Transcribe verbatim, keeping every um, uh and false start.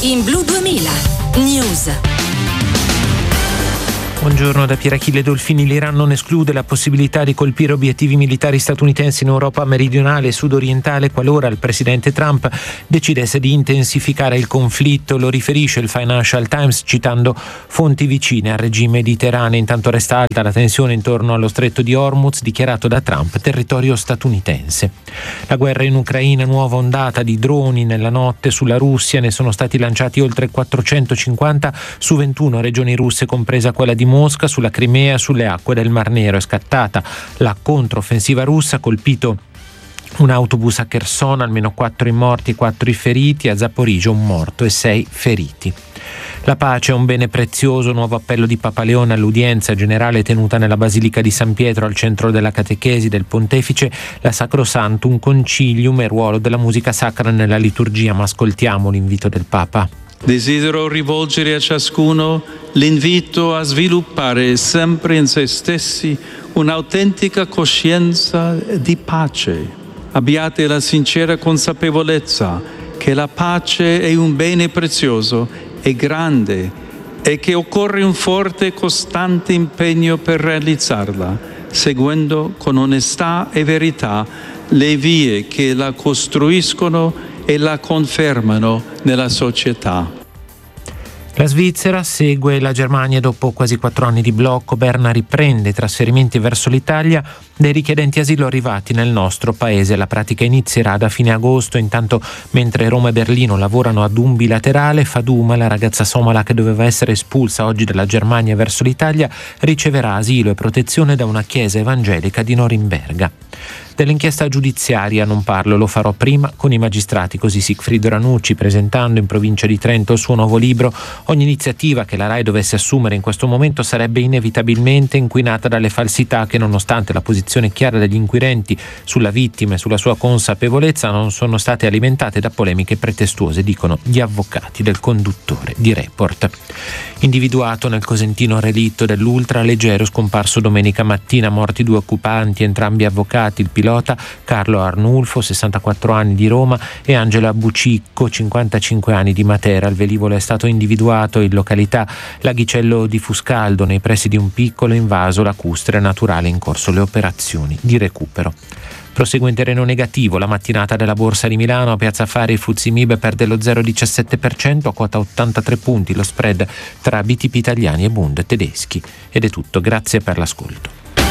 in Blu duemila News. Buongiorno da Pierachille Dolfini. L'Iran non esclude la possibilità di colpire obiettivi militari statunitensi in Europa meridionale e sudorientale qualora il presidente Trump decidesse di intensificare il conflitto. Lo riferisce il Financial Times citando fonti vicine al regime di Teheran. Intanto resta alta la tensione intorno allo stretto di Hormuz, dichiarato da Trump territorio statunitense. La guerra in Ucraina, nuova ondata di droni nella notte sulla Russia. Ne sono stati lanciati oltre quattrocentocinquanta su ventuno regioni russe, compresa quella di Mosca. Sulla Crimea, sulle acque del Mar Nero è scattata la controffensiva russa, colpito un autobus a Kherson, almeno quattro i morti e quattro i feriti, a Zaporizhzhia un morto e sei feriti. La pace è un bene prezioso, nuovo appello di Papa Leone all'udienza generale tenuta nella Basilica di San Pietro, al centro della catechesi del pontefice, la Sacrosanctum Concilium e il ruolo della musica sacra nella liturgia. Ma ascoltiamo l'invito del Papa. Desidero rivolgere a ciascuno l'invito a sviluppare sempre in se stessi un'autentica coscienza di pace. Abbiate la sincera consapevolezza che la pace è un bene prezioso e grande e che occorre un forte e costante impegno per realizzarla, seguendo con onestà e verità le vie che la costruiscono e la confermano nella società. La Svizzera segue la Germania dopo quasi quattro anni di blocco. Berna riprende i trasferimenti verso l'Italia dei richiedenti asilo arrivati nel nostro paese. La pratica inizierà da fine agosto. Intanto, mentre Roma e Berlino lavorano ad un bilaterale, Faduma, la ragazza somala che doveva essere espulsa oggi dalla Germania verso l'Italia, riceverà asilo e protezione da una chiesa evangelica di Norimberga. Dell'inchiesta giudiziaria non parlo, lo farò prima con i magistrati, così Sigfrido Ranucci, presentando in provincia di Trento il suo nuovo libro. Ogni iniziativa che la RAI dovesse assumere in questo momento sarebbe inevitabilmente inquinata dalle falsità che, nonostante la posizione chiara degli inquirenti sulla vittima e sulla sua consapevolezza, non sono state alimentate da polemiche pretestuose, dicono gli avvocati del conduttore di Report. Individuato nel cosentino relitto dell'ultra leggero scomparso domenica mattina, morti due occupanti, entrambi avvocati, il pilota Carlo Arnulfo, sessantaquattro anni, di Roma, e Angela Bucicco, cinquantacinque anni, di Matera. Il velivolo è stato individuato in località Laghicello di Fuscaldo, nei pressi di un piccolo invaso lacustre naturale, in corso le operazioni di recupero. Prosegue in terreno negativo la mattinata della Borsa di Milano. A Piazza Affari il Fuzzi Mib perde lo zero virgola diciassette per cento a quota ottantatré punti, lo spread tra B T P italiani e Bund tedeschi. Ed è tutto, grazie per l'ascolto.